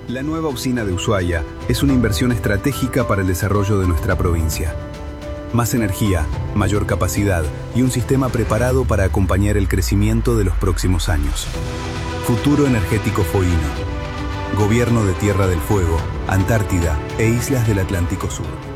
La nueva usina de Ushuaia es una inversión estratégica para el desarrollo de nuestra provincia. Más energía, mayor capacidad y un sistema preparado para acompañar el crecimiento de los próximos años. Futuro energético Foino. Gobierno de Tierra del Fuego, Antártida e Islas del Atlántico Sur.